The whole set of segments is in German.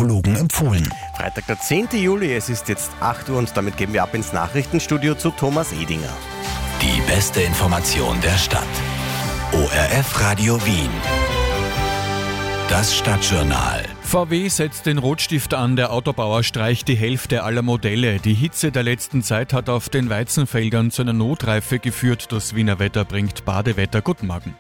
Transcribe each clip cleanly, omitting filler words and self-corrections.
Gynäkologen empfohlen. Freitag, der 10. Juli, es ist jetzt 8 Uhr und damit gehen wir ab ins Nachrichtenstudio zu Thomas Edinger. Die beste Information der Stadt. ORF Radio Wien. Das Stadtjournal. VW setzt den Rotstift an, der Autobauer streicht die Hälfte aller Modelle. Die Hitze der letzten Zeit hat auf den Weizenfeldern zu einer Notreife geführt. Das Wiener Wetter bringt Badewetter. Guten Morgen.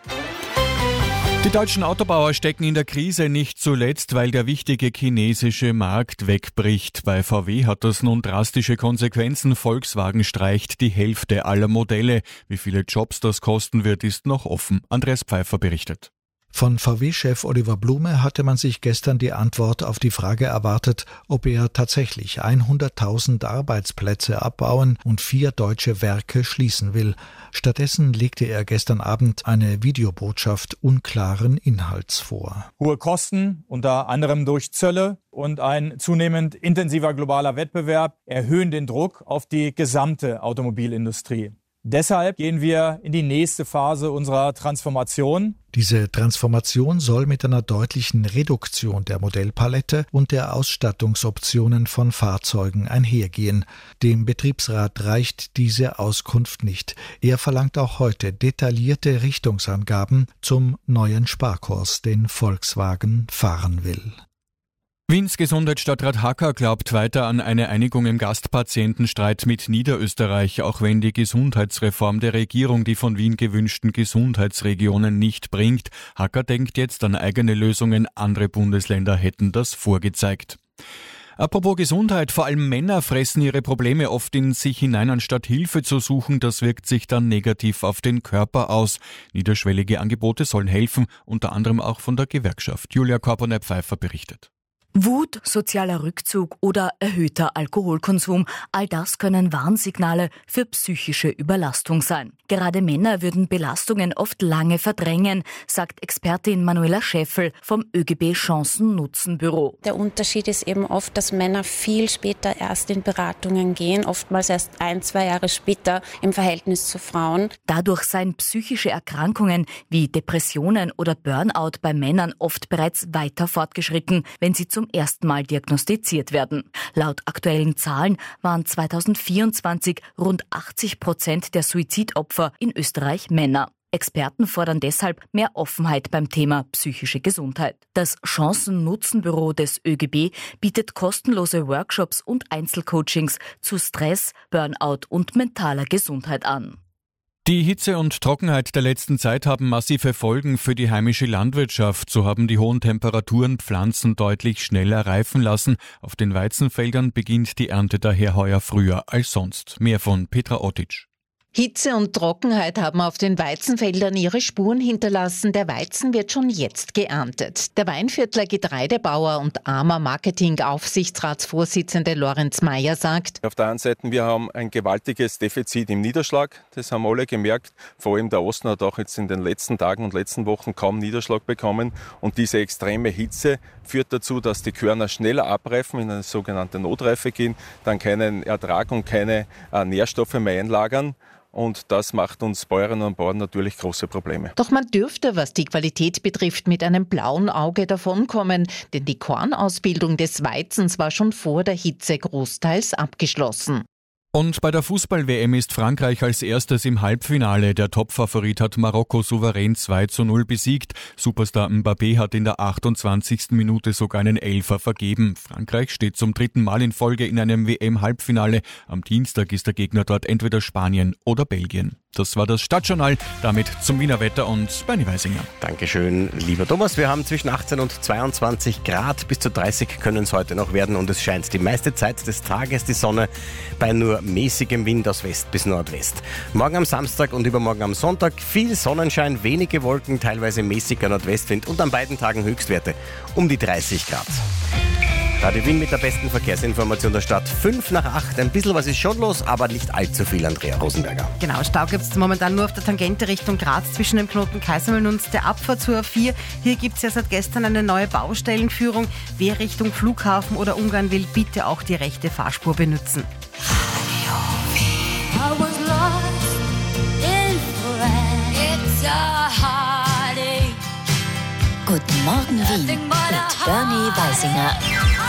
Die deutschen Autobauer stecken in der Krise, nicht zuletzt, weil der wichtige chinesische Markt wegbricht. Bei VW hat das nun drastische Konsequenzen. Volkswagen streicht die Hälfte aller Modelle. Wie viele Jobs das kosten wird, ist noch offen. Andreas Pfeiffer berichtet. Von VW-Chef Oliver Blume hatte man sich gestern die Antwort auf die Frage erwartet, ob er tatsächlich 100.000 Arbeitsplätze abbauen und 4 deutsche Werke schließen will. Stattdessen legte er gestern Abend eine Videobotschaft unklaren Inhalts vor. Hohe Kosten, unter anderem durch Zölle, und ein zunehmend intensiver globaler Wettbewerb erhöhen den Druck auf die gesamte Automobilindustrie. Deshalb gehen wir in die nächste Phase unserer Transformation. Diese Transformation soll mit einer deutlichen Reduktion der Modellpalette und der Ausstattungsoptionen von Fahrzeugen einhergehen. Dem Betriebsrat reicht diese Auskunft nicht. Er verlangt auch heute detaillierte Richtungsangaben zum neuen Sparkurs, den Volkswagen fahren will. Wiens Gesundheitsstadtrat Hacker glaubt weiter an eine Einigung im Gastpatientenstreit mit Niederösterreich, auch wenn die Gesundheitsreform der Regierung die von Wien gewünschten Gesundheitsregionen nicht bringt. Hacker denkt jetzt an eigene Lösungen, andere Bundesländer hätten das vorgezeigt. Apropos Gesundheit, vor allem Männer fressen ihre Probleme oft in sich hinein, anstatt Hilfe zu suchen. Das wirkt sich dann negativ auf den Körper aus. Niederschwellige Angebote sollen helfen, unter anderem auch von der Gewerkschaft. Julia Korponer-Pfeiffer berichtet. Wut, sozialer Rückzug oder erhöhter Alkoholkonsum, all das können Warnsignale für psychische Überlastung sein. Gerade Männer würden Belastungen oft lange verdrängen, sagt Expertin Manuela Scheffel vom ÖGB Chancen-Nutzen-Büro. Der Unterschied ist eben oft, dass Männer viel später erst in Beratungen gehen, oftmals erst 1-2 Jahre später im Verhältnis zu Frauen. Dadurch seien psychische Erkrankungen wie Depressionen oder Burnout bei Männern oft bereits weiter fortgeschritten, wenn sie zum ersten Mal diagnostiziert werden. Laut aktuellen Zahlen waren 2024 rund 80% der Suizidopfer in Österreich Männer. Experten fordern deshalb mehr Offenheit beim Thema psychische Gesundheit. Das Chancen-Nutzen-Büro des ÖGB bietet kostenlose Workshops und Einzelcoachings zu Stress, Burnout und mentaler Gesundheit an. Die Hitze und Trockenheit der letzten Zeit haben massive Folgen für die heimische Landwirtschaft. So haben die hohen Temperaturen Pflanzen deutlich schneller reifen lassen. Auf den Weizenfeldern beginnt die Ernte daher heuer früher als sonst. Mehr von Petra Otic. Hitze und Trockenheit haben auf den Weizenfeldern ihre Spuren hinterlassen. Der Weizen wird schon jetzt geerntet. Der Weinviertler Getreidebauer und AMA Marketing-Aufsichtsratsvorsitzende Lorenz Meyer sagt: Auf der einen Seite, wir haben ein gewaltiges Defizit im Niederschlag. Das haben alle gemerkt. Vor allem der Osten hat auch jetzt in den letzten Tagen und letzten Wochen kaum Niederschlag bekommen. Und diese extreme Hitze führt dazu, dass die Körner schneller abreifen, in eine sogenannte Notreife gehen, dann keinen Ertrag und keine Nährstoffe mehr einlagern. Und das macht uns Bäuerinnen und Bauern natürlich große Probleme. Doch man dürfte, was die Qualität betrifft, mit einem blauen Auge davonkommen, denn die Kornausbildung des Weizens war schon vor der Hitze großteils abgeschlossen. Und bei der Fußball-WM ist Frankreich als erstes im Halbfinale. Der Topfavorit hat Marokko souverän 2:0 besiegt. Superstar Mbappé hat in der 28. Minute sogar einen Elfer vergeben. Frankreich steht zum 3. Mal in Folge in einem WM-Halbfinale. Am Dienstag ist der Gegner dort entweder Spanien oder Belgien. Das war das Stadtjournal, damit zum Wiener Wetter und Bernie Weisinger. Dankeschön, lieber Thomas. Wir haben zwischen 18 und 22 Grad, bis zu 30 können es heute noch werden und es scheint die meiste Zeit des Tages die Sonne bei nur mäßigem Wind aus West bis Nordwest. Morgen am Samstag und übermorgen am Sonntag viel Sonnenschein, wenige Wolken, teilweise mäßiger Nordwestwind und an beiden Tagen Höchstwerte um die 30 Grad. Radio Wien mit der besten Verkehrsinformation der Stadt. 7:55, ein bisschen was ist schon los, aber nicht allzu viel, Andrea Rosenberger. Genau, Stau gibt es momentan nur auf der Tangente Richtung Graz zwischen dem Knoten Kaisermühlen und der Abfahrt zur A4. Hier gibt es ja seit gestern eine neue Baustellenführung. Wer Richtung Flughafen oder Ungarn will, bitte auch die rechte Fahrspur benutzen. Guten Morgen Wien mit Bernie Weisinger.